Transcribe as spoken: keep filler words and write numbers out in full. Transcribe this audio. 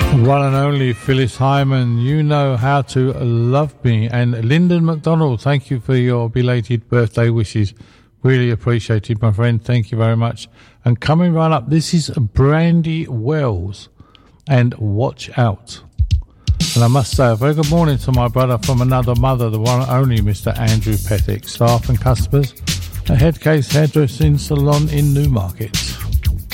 One and only Phyllis Hyman, you know how to love me. And Lyndon McDonald, thank you for your belated birthday wishes. Really appreciated, my friend. Thank you very much. And coming right up, this is Brandy Wells and Watch Out. And I must say a very good morning to my brother from another mother, the one and only Mister Andrew Pettick, staff and customers at Headcase Hairdressing Salon in Newmarket.